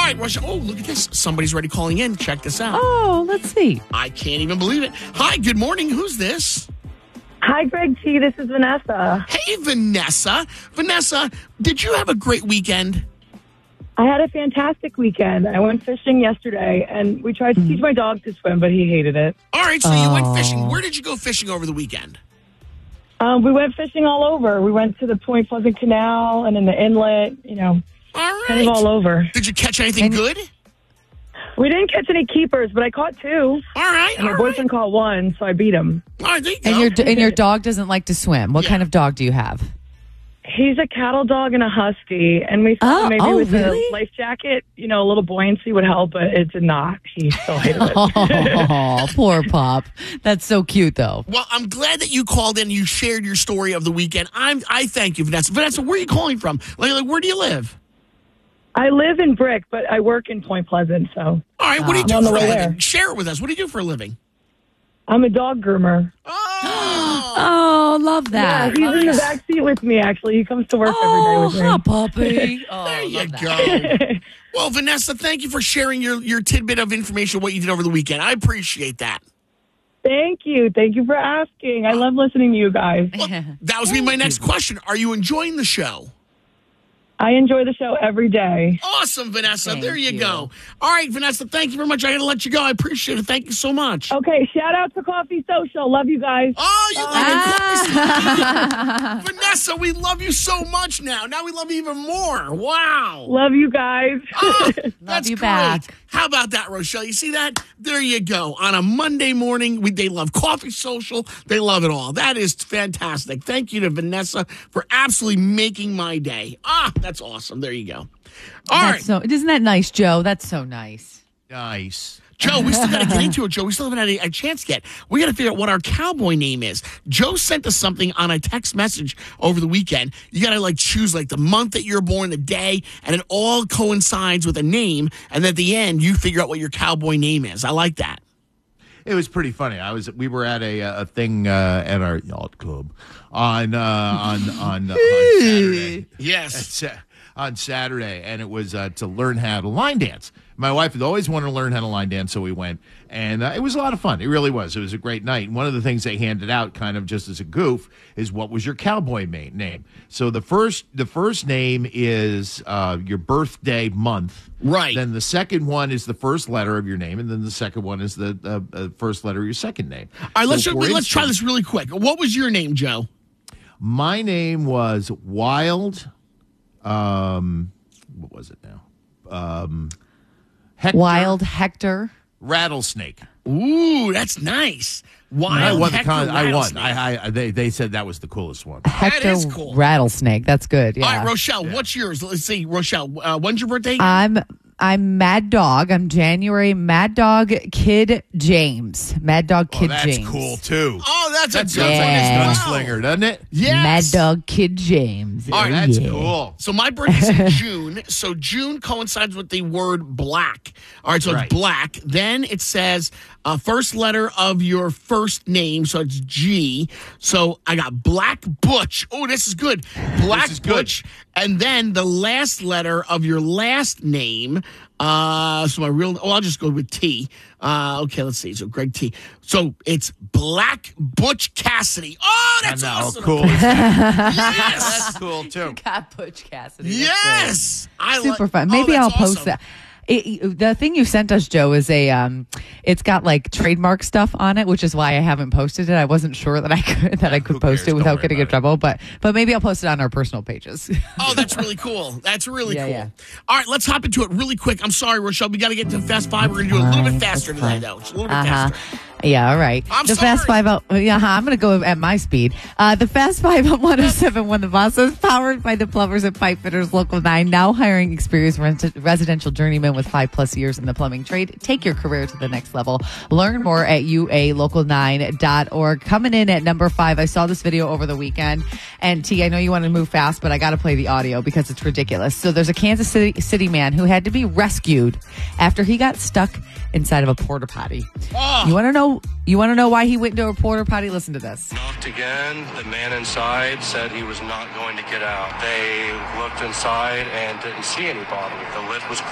right, Rochelle. Oh, look at this. Somebody's already calling in. Check this out. Oh, let's see. I can't even believe it. Hi, good morning. Who's this? Hi, Greg T. This is Vanessa. Hey, Vanessa. Vanessa, did you have a great weekend? I had a fantastic weekend. I went fishing yesterday, and we tried to teach my dog to swim, but he hated it. All right, so you went fishing. Where did you go fishing over the weekend? We went fishing all over. We went to the Point Pleasant Canal and in the inlet, All right. kind of all over. Did you catch anything good? We didn't catch any keepers, but I caught 2. All right. And my boyfriend caught 1, so I beat him. All right, there you go. And your dog doesn't like to swim. What kind of dog do you have? He's a cattle dog and a husky, and we thought maybe with really? a life jacket, a little buoyancy would help, but it did not. He still hated it. Oh, poor pup. That's so cute, though. Well, I'm glad that you called in and you shared your story of the weekend. I thank you, Vanessa. Vanessa, where are you calling from? Like where do you live? I live in Brick, but I work in Point Pleasant, so. All right, what do you do on the for a way living? there. Share it with us. What do you do for a living? I'm a dog groomer. Oh, love Yeah, that. he's in the back seat with me, actually. He comes to work every day with me. Oh, puppy. Oh, There you love that. go. Well, Vanessa, thank you for sharing your tidbit of information of what you did over the weekend. I appreciate that. Thank you. Thank you for asking. I love listening to you guys. Well, that was my next question. Are you enjoying the show? I enjoy the show every day. Awesome, Vanessa. Thank there you you. go. All right, Vanessa, thank you very much. I got to let you go. I appreciate it. Thank you so much. Okay, shout out to Coffee Social. Love you guys. Oh, you like Vanessa, we love you so much now. Now we love you even more. Wow. Love you guys. Oh, that's you great. back. How about that, Rochelle? You see that? There you go. On a Monday morning, they love Coffee Social. They love it all. That is fantastic. Thank you to Vanessa for absolutely making my day. That's awesome. There you go. All right. Isn't that nice, Joe? That's so nice. Nice. Joe, we still got to get into it, Joe. We still haven't had a chance yet. We got to figure out what our cowboy name is. Joe sent us something on a text message over the weekend. You got to choose the month that you're born, the day, and it all coincides with a name. And at the end, you figure out what your cowboy name is. I like that. It was pretty funny. We were at a thing at our yacht club on Saturday. Yes. On Saturday, and it was to learn how to line dance. My wife had always wanted to learn how to line dance, so we went, and it was a lot of fun. It really was. It was a great night. And one of the things they handed out, kind of just as a goof, is what was your cowboy name. So the first name is your birthday month, right? Then the second one is the first letter of your name, and then the second one is the first letter of your second name. All right, let's try this really quick. What was your name, Joe? My name was Wild. What was it now? Hector. Wild Hector. Rattlesnake. Ooh, that's nice. Wild I won. Hector I won. Rattlesnake. They said that was the coolest one. Hector is cool. Rattlesnake. That's good. Yeah. All right, Rochelle, what's yours? Let's see, Rochelle. When's your birthday? I'm Mad Dog. I'm January Mad Dog Kid James. Mad Dog Kid James. That's cool too. Oh, that's that a sounds good like Yeah. a gunslinger, doesn't it? Yes. Mad Dog Kid James. All right, that's Yeah. cool. So my birthday's in June. So June coincides with the word black. All right, so Right. it's black. Then it says first letter of your first name. So it's G. So I got Black Butch. Oh, this is good. Black This is good. Butch. And then the last letter of your last name. So my real, I'll just go with T. Okay, let's see. So Greg T. So it's Black Butch Cassidy. Oh, that's I know. awesome. Cool. Yes. That's cool too. Got Butch Cassidy. That's Yes. I great. Super fun. Oh, Maybe that's I'll post awesome. that. The thing you sent us, Joe, is it's got trademark stuff on it, which is why I haven't posted it. I wasn't sure that I could Who post cares? it Don't without worry getting in about trouble, but maybe I'll post it on our personal pages. Oh, that's really cool. That's really Yeah, cool. yeah. All right, let's hop into it really quick. I'm sorry, Rochelle. We got to get to Fast Five. We're going to do it a little bit faster today, though. It's a little bit faster. Yeah, all right. I'm the sorry. Fast Five, I'm going to go at my speed. The Fast Five on 107.1 The Boss is powered by the Plumbers and Pipe Fitters Local 9, now hiring experienced residential journeymen with 5+ years in the plumbing trade. Take your career to the next level. Learn more at ualocal9.org. Coming in at number 5, I saw this video over the weekend. And T, I know you want to move fast, but I got to play the audio because it's ridiculous. So there's a Kansas City man who had to be rescued after he got stuck inside of a porta potty. Oh. You want to know why he went into a porta potty? Listen to this. Knocked again. The man inside said he was not going to get out. They looked inside and didn't see anybody. The lid was